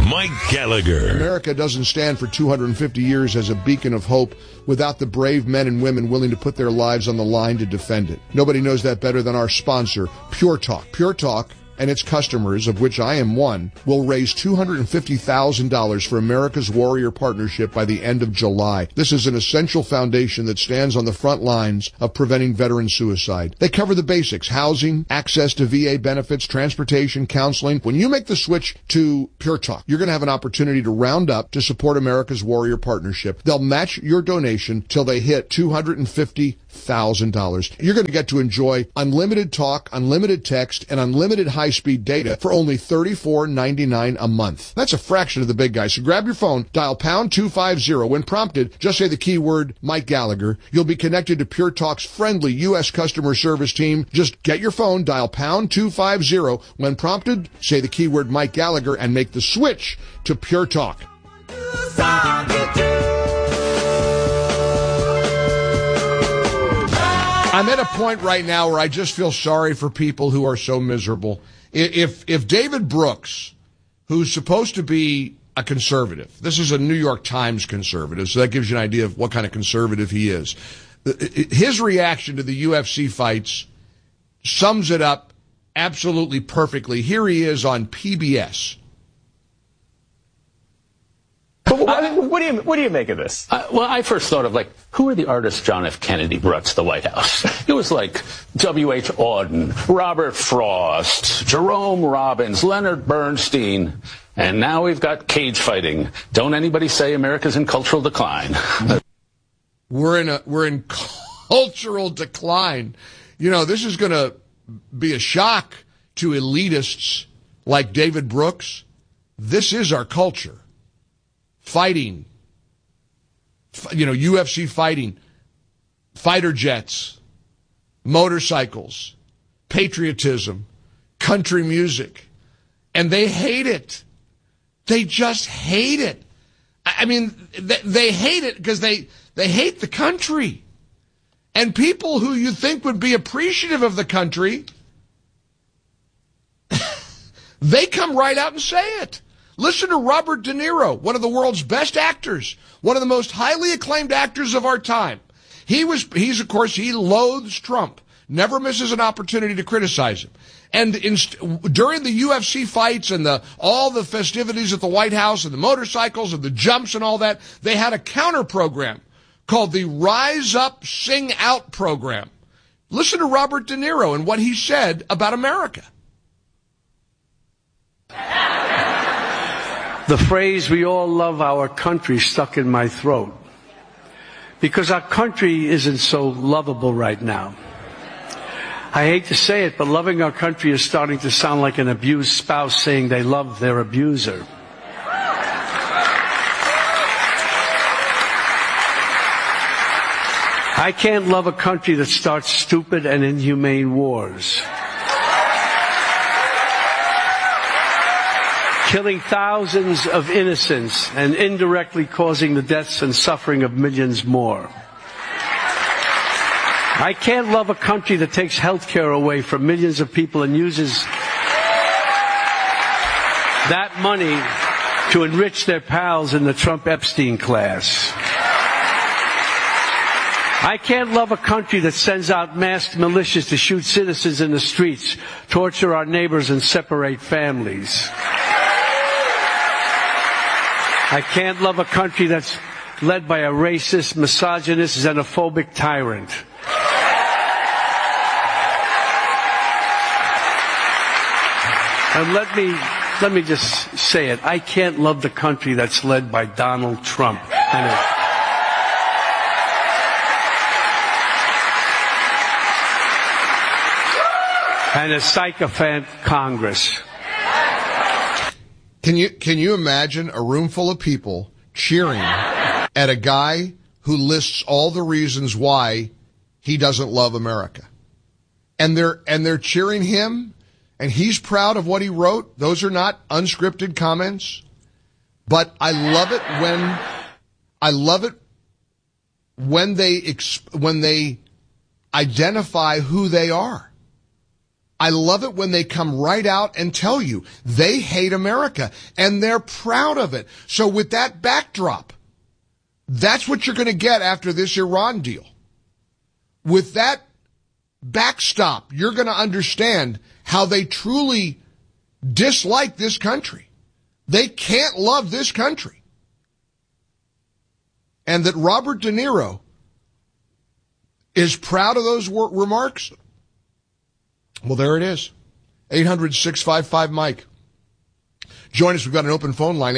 Mike Gallagher. America doesn't stand for 250 years as a beacon of hope without the brave men and women willing to put their lives on the line to defend it. Nobody knows that better than our sponsor, Pure Talk. Pure Talk and its customers, of which I am one, will raise $250,000 for America's Warrior Partnership by the end of July. This is an essential foundation that stands on the front lines of preventing veteran suicide. They cover the basics: housing, access to VA benefits, transportation, counseling. When you make the switch to Pure Talk, you're going to have an opportunity to round up to support America's Warrior Partnership. They'll match your donation till they hit $250,000. You're going to get to enjoy unlimited talk, unlimited text, and unlimited high-speed data for only $34.99 a month. That's a fraction of the big guys. So grab your phone, dial pound 250. When prompted, just say the keyword Mike Gallagher. You'll be connected to Pure Talk's friendly U.S. customer service team. Just get your phone, dial pound 250. When prompted, say the keyword Mike Gallagher and make the switch to Pure Talk. I'm at a point right now where I just feel sorry for people who are so miserable. If David Brooks, who's supposed to be a conservative, this is a New York Times conservative, so that gives you an idea of what kind of conservative he is. His reaction to the UFC fights sums it up absolutely perfectly. Here he is on PBS. What do you make of this? Well, I first thought of, who are the artists John F. Kennedy brought to the White House? It was like W.H. Auden, Robert Frost, Jerome Robbins, Leonard Bernstein, and now we've got cage fighting. Don't anybody say America's in cultural decline. We're in cultural decline. You know, this is going to be a shock to elitists like David Brooks. This is our culture. Fighting, UFC fighting, fighter jets, motorcycles, patriotism, country music. And they hate it. They just hate it. I mean, they hate it because they hate the country. And people who you think would be appreciative of the country, they come right out and say it. Listen to Robert De Niro, one of the world's best actors, one of the most highly acclaimed actors of our time. He loathes Trump, never misses an opportunity to criticize him. And during the UFC fights and all the festivities at the White House and the motorcycles and the jumps and all that, they had a counter program called the Rise Up, Sing Out program. Listen to Robert De Niro and what he said about America. The phrase, "we all love our country," stuck in my throat. Because our country isn't so lovable right now. I hate to say it, but loving our country is starting to sound like an abused spouse saying they love their abuser. I can't love a country that starts stupid and inhumane wars, killing thousands of innocents and indirectly causing the deaths and suffering of millions more. I can't love a country that takes health care away from millions of people and uses that money to enrich their pals in the Trump-Epstein class. I can't love a country that sends out masked militias to shoot citizens in the streets, torture our neighbors, and separate families. I can't love a country that's led by a racist, misogynist, xenophobic tyrant. And let me just say it. I can't love the country that's led by Donald Trump and a sycophant Congress. Can you imagine a room full of people cheering at a guy who lists all the reasons why he doesn't love America? And they're cheering him, and he's proud of what he wrote. Those are not unscripted comments. But I love it when they identify who they are. I love it when they come right out and tell you they hate America, and they're proud of it. So with that backdrop, that's what you're going to get after this Iran deal. With that backstop, you're going to understand how they truly dislike this country. They can't love this country. And that Robert De Niro is proud of those remarks. Well, there it is. 800-655-MIKE. Join us. We've got an open phone line,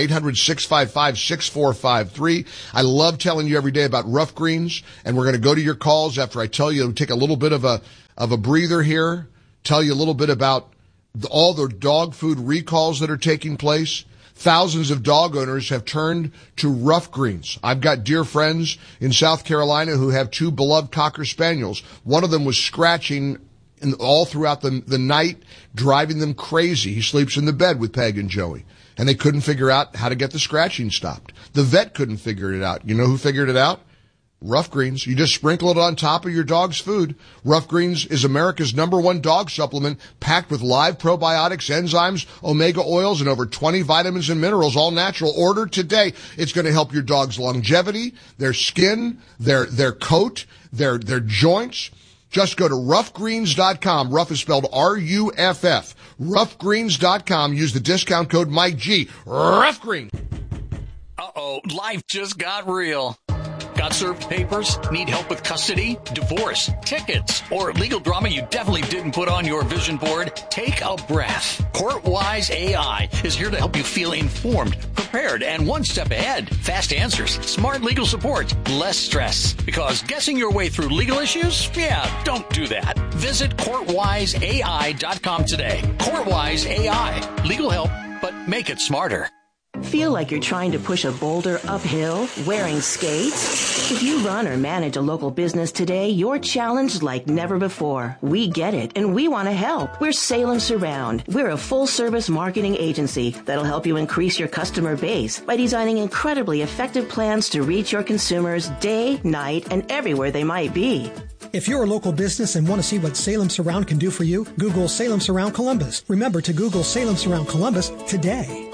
800-655-6453. I love telling you every day about Rough Greens, and we're going to go to your calls after I tell you, take a little bit of a breather here, tell you a little bit about all the dog food recalls that are taking place. Thousands of dog owners have turned to Rough Greens. I've got dear friends in South Carolina who have two beloved Cocker Spaniels. One of them was scratching all throughout the night, driving them crazy. He sleeps in the bed with Peg and Joey, and they couldn't figure out how to get the scratching stopped. The vet couldn't figure it out. You know who figured it out? Rough Greens. You just sprinkle it on top of your dog's food. Rough Greens is America's #1 dog supplement, packed with live probiotics, enzymes, omega oils, and over 20 vitamins and minerals, all natural. Order today. It's going to help your dog's longevity, their skin, their coat, their joints. Just go to roughgreens.com. Rough is spelled R-U-F-F. Roughgreens.com. Use the discount code Mike G. Rough Greens. Uh-oh, life just got real. Got served papers? Need help with custody, divorce, tickets, or legal drama you definitely didn't put on your vision board? Take a breath. Courtwise AI is here to help you feel informed, prepared, and one step ahead. Fast answers, smart legal support, less stress. Because guessing your way through legal issues? Yeah, don't do that. Visit courtwiseai.com today. Courtwise AI. Legal help, but make it smarter. Feel like you're trying to push a boulder uphill wearing skates? If you run or manage a local business today, you're challenged like never before. We get it, and we want to help. We're Salem Surround. We're a full-service marketing agency that'll help you increase your customer base by designing incredibly effective plans to reach your consumers day, night, and everywhere they might be. If you're a local business and want to see what Salem Surround can do for you, Google Salem Surround Columbus. Remember to Google Salem Surround Columbus today.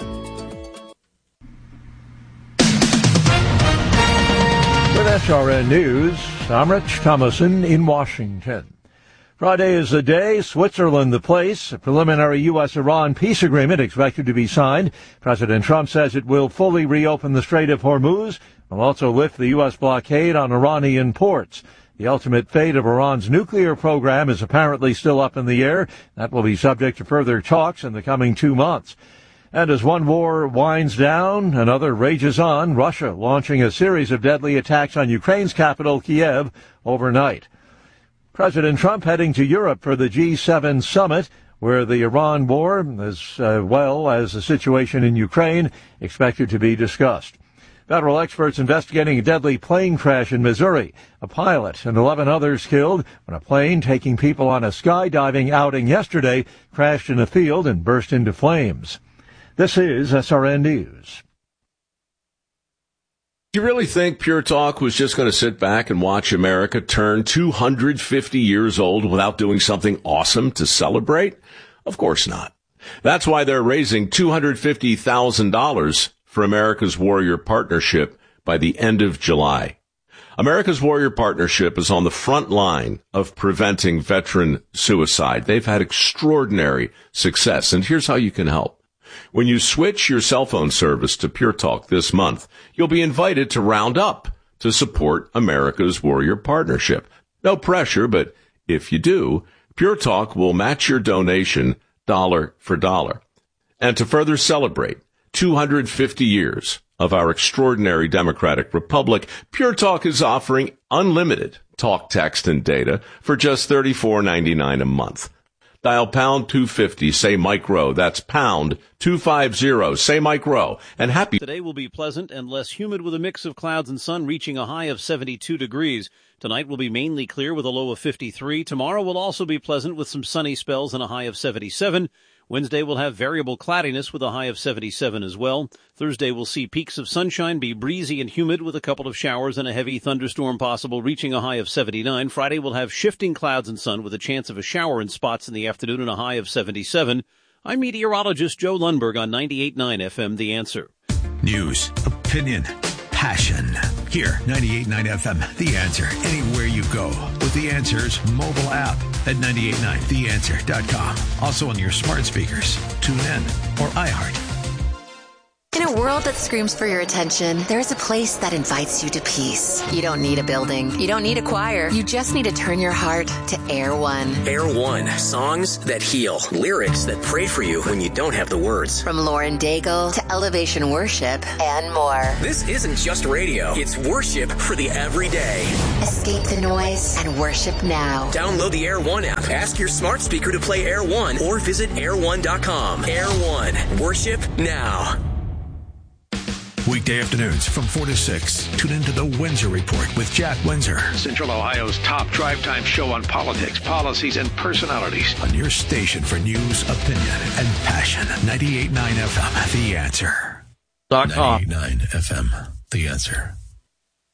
With SRN News, I'm Rich Thomason in Washington. Friday is the day, Switzerland the place. A preliminary U.S.-Iran peace agreement expected to be signed. President Trump says it will fully reopen the Strait of Hormuz. Will also lift the U.S. blockade on Iranian ports. The ultimate fate of Iran's nuclear program is apparently still up in the air. That will be subject to further talks in the coming 2 months. And as one war winds down, another rages on, Russia launching a series of deadly attacks on Ukraine's capital, Kiev, overnight. President Trump heading to Europe for the G7 summit, where the Iran war, as well as the situation in Ukraine, expected to be discussed. Federal experts investigating a deadly plane crash in Missouri. A pilot and 11 others killed when a plane taking people on a skydiving outing yesterday crashed in a field and burst into flames. This is SRN News. Do you really think Pure Talk was just going to sit back and watch America turn 250 years old without doing something awesome to celebrate? Of course not. That's why they're raising $250,000 for America's Warrior Partnership by the end of July. America's Warrior Partnership is on the front line of preventing veteran suicide. They've had extraordinary success, and here's how you can help. When you switch your cell phone service to Pure Talk this month, you'll be invited to round up to support America's Warrior Partnership. No pressure, but if you do, Pure Talk will match your donation dollar for dollar. And to further celebrate 250 years of our extraordinary democratic republic, Pure Talk is offering unlimited talk, text, and data for just $34.99 a month. Dial pound 250, say Mike Rowe. That's pound 250, say Mike Rowe. And happy. Today will be pleasant and less humid with a mix of clouds and sun reaching a high of 72 degrees. Tonight will be mainly clear with a low of 53. Tomorrow will also be pleasant with some sunny spells and a high of 77. Wednesday will have variable cloudiness with a high of 77 as well. Thursday will see peaks of sunshine, be breezy and humid with a couple of showers and a heavy thunderstorm possible, reaching a high of 79. Friday will have shifting clouds and sun with a chance of a shower in spots in the afternoon and a high of 77. I'm meteorologist Joe Lundberg on 98.9 FM, The Answer. News, opinion, passion. Here, 98.9 FM, The Answer. Anywhere you go with The Answer's mobile app at 989theanswer.com. Also on your smart speakers, TuneIn, or iHeart. In a world that screams for your attention, there's a place that invites you to peace. You don't need a building. You don't need a choir. You just need to turn your heart to Air One. Air One. Songs that heal. Lyrics that pray for you when you don't have the words. From Lauren Daigle to Elevation Worship and more. This isn't just radio. It's worship for the everyday. Escape the noise and worship now. Download the Air One app. Ask your smart speaker to play Air One or visit air1.com. Air One. Worship now. Weekday afternoons from 4 to 6. Tune into The Windsor Report with Jack Windsor. Central Ohio's top drive time show on politics, policies, and personalities. On your station for news, opinion, and passion. 98.9 FM, The Answer. 98.9 FM, The Answer.